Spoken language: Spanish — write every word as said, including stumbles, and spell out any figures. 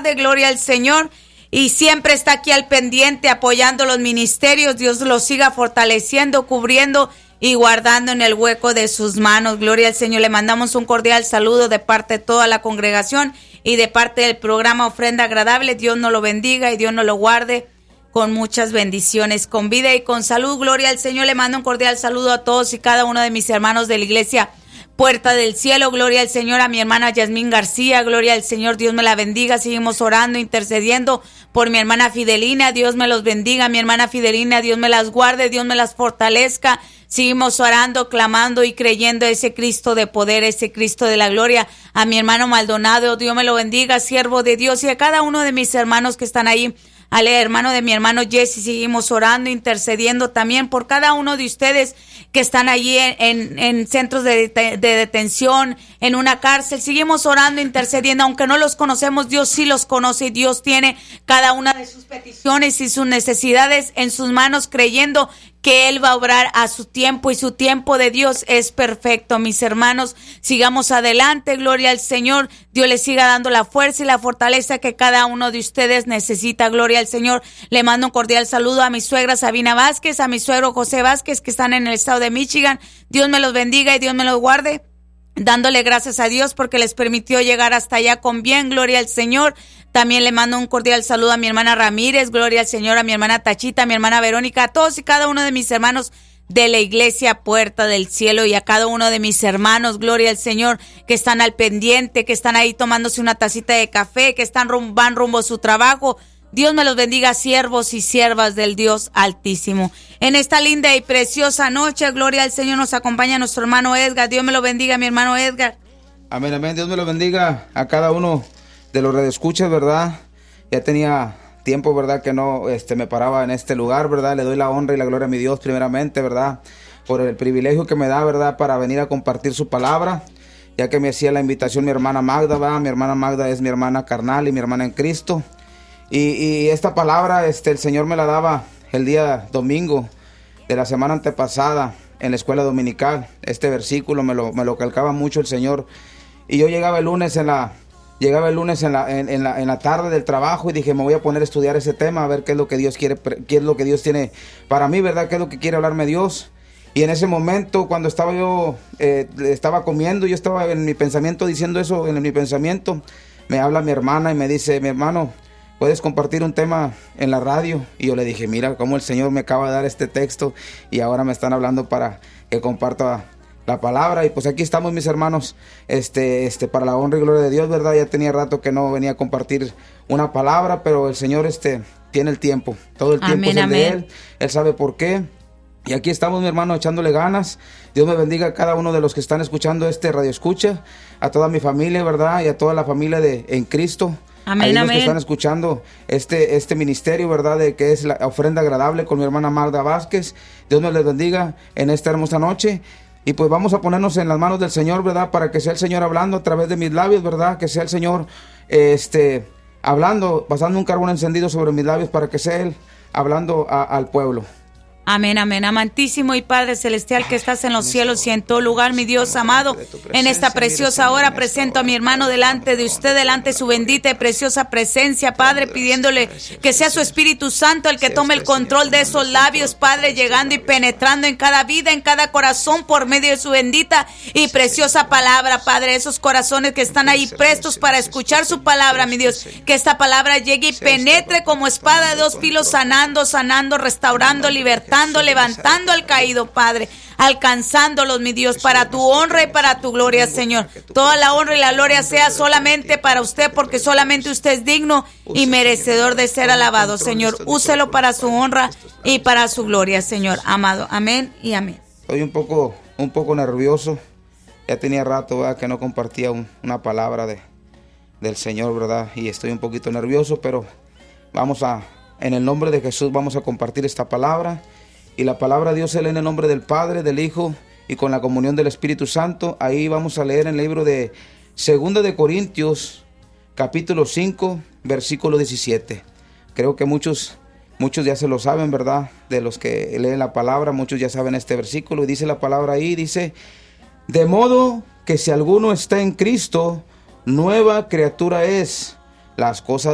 de gloria al Señor. Y siempre está aquí al pendiente apoyando los ministerios. Dios los siga fortaleciendo, cubriendo y guardando en el hueco de sus manos. Gloria al Señor. Le mandamos un cordial saludo de parte de toda la congregación y de parte del programa Ofrenda Agradable. Dios nos lo bendiga y Dios nos lo guarde con muchas bendiciones, con vida y con salud. Gloria al Señor. Le mando un cordial saludo a todos y cada uno de mis hermanos de la iglesia Puerta del Cielo. Gloria al Señor. A mi hermana Yasmín García, gloria al Señor, Dios me la bendiga. Seguimos orando, intercediendo por mi hermana Fidelina. Dios me los bendiga, mi hermana Fidelina, Dios me las guarde, Dios me las fortalezca. Seguimos orando, clamando y creyendo ese Cristo de poder, ese Cristo de la gloria. A mi hermano Maldonado, Dios me lo bendiga, siervo de Dios, y a cada uno de mis hermanos que están ahí. Al hermano de mi hermano Jesse, seguimos orando, intercediendo también por cada uno de ustedes que están allí en, en, en centros de, de, de detención, en una cárcel. Seguimos orando, intercediendo, aunque no los conocemos, Dios sí los conoce y Dios tiene cada una de sus peticiones y sus necesidades en sus manos, creyendo que Él va a obrar a su tiempo y su tiempo de Dios es perfecto. Mis hermanos, sigamos adelante, gloria al Señor. Dios les siga dando la fuerza y la fortaleza que cada uno de ustedes necesita, gloria al Señor. Le mando un cordial saludo a mi suegra Sabina Vázquez, a mi suegro José Vázquez, que están en el estado de Michigan. Dios me los bendiga y Dios me los guarde, dándole gracias a Dios porque les permitió llegar hasta allá con bien, gloria al Señor. También le mando un cordial saludo a mi hermana Ramírez, gloria al Señor, a mi hermana Tachita, a mi hermana Verónica, a todos y cada uno de mis hermanos de la iglesia Puerta del Cielo, y a cada uno de mis hermanos, gloria al Señor, que están al pendiente, que están ahí tomándose una tacita de café, que están rum- van rumbo a su trabajo. Dios me los bendiga, siervos y siervas del Dios Altísimo. En esta linda y preciosa noche, gloria al Señor, nos acompaña nuestro hermano Edgar. Dios me lo bendiga, mi hermano Edgar. Amén, amén. Dios me lo bendiga a cada uno de los radioescuchas, ¿verdad? Ya tenía tiempo, ¿verdad?, que no este, me paraba en este lugar, ¿verdad? Le doy la honra y la gloria a mi Dios primeramente, ¿verdad?, por el privilegio que me da, ¿verdad?, para venir a compartir su palabra, ya que me hacía la invitación mi hermana Magda, ¿verdad? Mi hermana Magda es mi hermana carnal y mi hermana en Cristo. Y, y esta palabra este, el Señor me la daba el día domingo de la semana antepasada en la escuela dominical. Este versículo me lo, me lo calcaba mucho el Señor. Y yo llegaba el lunes en la... Llegaba el lunes en la, en, en, la, en la tarde del trabajo y dije, me voy a poner a estudiar ese tema, a ver qué es lo que Dios quiere, qué es lo que Dios tiene para mí, ¿verdad? ¿Qué es lo que quiere hablarme Dios? Y en ese momento, cuando estaba yo, eh, estaba comiendo, yo estaba en mi pensamiento diciendo eso, en mi pensamiento, me habla mi hermana y me dice, mi hermano, ¿puedes compartir un tema en la radio? Y yo le dije, mira cómo el Señor me acaba de dar este texto y ahora me están hablando para que comparta la palabra. Y pues aquí estamos, mis hermanos, este, este, para la honra y gloria de Dios, ¿verdad? Ya tenía rato que no venía a compartir una palabra, pero el Señor este, tiene el tiempo, todo el tiempo amén, es el amén. De Él, Él sabe por qué. Y aquí estamos, mi hermano, echándole ganas. Dios me bendiga a cada uno de los que están escuchando este radio escucha, a toda mi familia, ¿verdad? Y a toda la familia de en Cristo. Amén, Ahí amén. Los que están escuchando este, este ministerio, ¿verdad? De que es la ofrenda agradable con mi hermana Magda Vázquez. Dios me les bendiga en esta hermosa noche. Y pues vamos a ponernos en las manos del Señor, ¿verdad? Para que sea el Señor hablando a través de mis labios, ¿verdad? Que sea el Señor este, hablando, pasando un carbón encendido sobre mis labios para que sea Él hablando a, al pueblo. Amén, amén. Amantísimo y Padre Celestial que estás en los cielos y en todo lugar, mi Dios amado, en esta preciosa hora presento a mi hermano delante de usted, delante de su bendita y preciosa presencia, Padre, pidiéndole que sea su Espíritu Santo el que tome el control de esos labios, Padre, llegando y penetrando en cada vida, en cada corazón por medio de su bendita y preciosa palabra, Padre, esos corazones que están ahí prestos para escuchar su palabra, mi Dios, que esta palabra llegue y penetre como espada de dos filos, sanando, sanando, restaurando, libertando, levantando al caído, Padre, alcanzándolos, mi Dios, para tu honra y para tu gloria, Señor. Toda la honra y la gloria sea solamente para usted, porque solamente usted es digno y merecedor de ser alabado, Señor. Úselo para su honra y para su gloria, Señor, amado. Amén y amén. Estoy un poco, un poco nervioso. Ya tenía rato, ¿verdad?, que no compartía un, una palabra de, del Señor, ¿verdad? Y estoy un poquito nervioso, pero vamos a, en el nombre de Jesús, vamos a compartir esta palabra. Y la palabra de Dios se lee en el nombre del Padre, del Hijo y con la comunión del Espíritu Santo. Ahí vamos a leer en el libro de Segunda de Corintios, capítulo cinco, versículo diecisiete. Creo que muchos, muchos ya se lo saben, ¿verdad? De los que leen la palabra, muchos ya saben este versículo. Y dice la palabra ahí, dice, de modo que si alguno está en Cristo, nueva criatura es. Las cosas